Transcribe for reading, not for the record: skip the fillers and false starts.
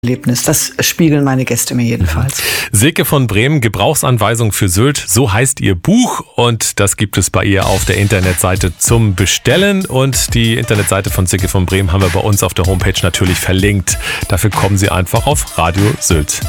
Erlebnis. Das spiegeln meine Gäste mir jedenfalls. Silke von Brehm, Gebrauchsanweisung für Sylt, so heißt ihr Buch und das gibt es bei ihr auf der Internetseite zum Bestellen und die Internetseite von Silke von Brehm haben wir bei uns auf der Homepage natürlich verlinkt. Dafür kommen Sie einfach auf Radio Sylt.